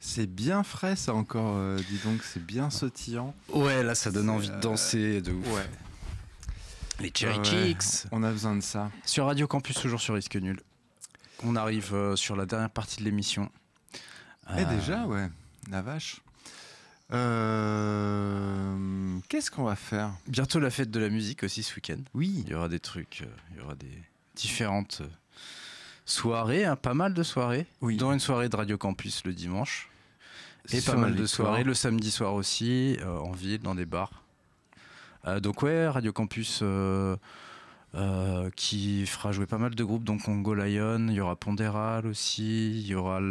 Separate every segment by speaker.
Speaker 1: C'est bien frais ça encore, dis donc, c'est bien sautillant.
Speaker 2: Ouais, là ça donne envie de danser de ouf.
Speaker 1: Ouais.
Speaker 2: Les Cherry
Speaker 1: Ouais,
Speaker 2: Chicks.
Speaker 1: on a besoin de ça.
Speaker 2: Sur Radio Campus, toujours sur Risque Nul. On arrive sur la dernière partie de l'émission.
Speaker 1: Déjà, ouais, la vache. Qu'est-ce qu'on va faire ?
Speaker 2: Bientôt la fête de la musique aussi ce week-end.
Speaker 1: Oui.
Speaker 2: Il y aura des trucs, il y aura des différentes soirées, hein, pas mal de soirées.
Speaker 1: Oui.
Speaker 2: Dont une soirée de Radio Campus le dimanche. Et
Speaker 1: Sur
Speaker 2: pas mal
Speaker 1: la
Speaker 2: de
Speaker 1: Victoire.
Speaker 2: soirées le samedi soir aussi, en ville, dans des bars. Donc ouais, Radio Campus qui fera jouer pas mal de groupes, donc Congo Lion, il y aura Pondéral aussi, il y aura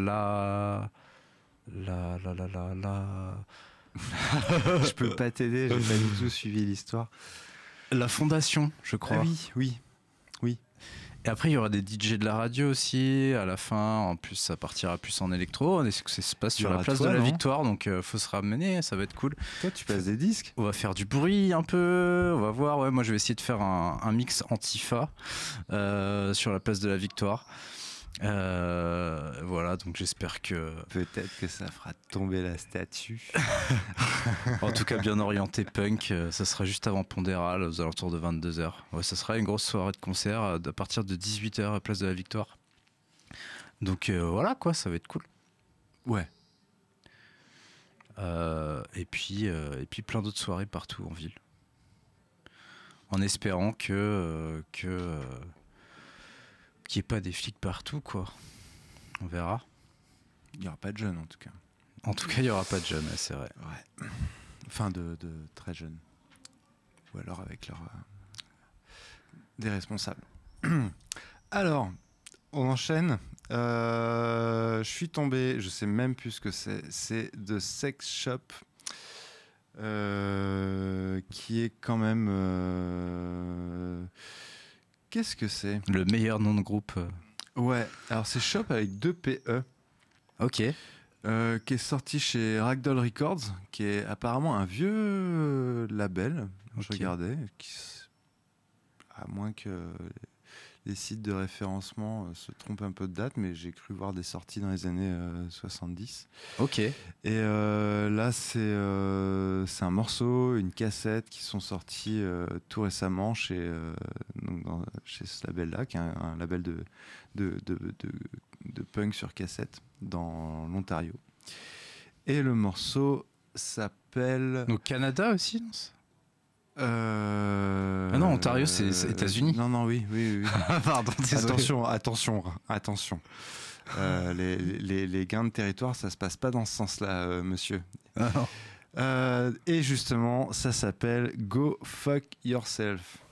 Speaker 1: Je peux pas t'aider, j'ai pas du tout suivi l'histoire.
Speaker 2: La Fondation, je crois.
Speaker 1: Ah oui.
Speaker 2: Et après, il y aura des DJ de la radio aussi. À la fin, en plus, ça partira plus en électro. Ça se passe sur la place de la Victoire, donc faut se ramener, ça va être cool.
Speaker 1: Toi, tu passes des disques ?
Speaker 2: On va faire du bruit un peu, on va voir. Ouais, moi, je vais essayer de faire un mix Antifa sur la place de la Victoire. Voilà, donc j'espère que...
Speaker 1: Peut-être que ça fera tomber la statue.
Speaker 2: En tout cas, bien orienté punk. Ça sera juste avant Pondéral, aux alentours de 22h. Ouais, ça sera une grosse soirée de concert à partir de 18h à place de la Victoire. Donc voilà, quoi, ça va être cool.
Speaker 1: Ouais.
Speaker 2: Et puis plein d'autres soirées partout en ville. En espérant qu'il n'y ait pas des flics partout, quoi. On verra.
Speaker 1: Il n'y aura pas de jeunes, en tout cas.
Speaker 2: En tout cas, il n'y aura pas de jeunes, c'est vrai.
Speaker 1: Ouais. Enfin, de très jeunes. Ou alors avec des responsables. Alors, on enchaîne. Je suis tombé, je sais même plus ce que c'est. C'est The Sex Shop. Qui est quand même... Qu'est-ce que c'est ?
Speaker 2: Le meilleur nom de groupe.
Speaker 1: Ouais, alors c'est Shop avec 2 PE.
Speaker 2: Ok.
Speaker 1: Qui est sorti chez Ragdoll Records, qui est apparemment un vieux label. Je regardais, à moins que les sites de référencement se trompent un peu de date, mais j'ai cru voir des sorties dans les années 70.
Speaker 2: Ok.
Speaker 1: Et là, c'est un morceau, une cassette qui sont sortis tout récemment chez ce label-là, qui est un label de punk sur cassette dans l'Ontario. Et le morceau s'appelle...
Speaker 2: Au Canada aussi, non ? Ah non, Ontario, c'est États-Unis.
Speaker 1: Non, oui.
Speaker 2: Pardon,
Speaker 1: Attention. Les gains de territoire, ça se passe pas dans ce sens-là, monsieur.
Speaker 2: Ah non.
Speaker 1: Et justement, ça s'appelle Go Fuck Yourself.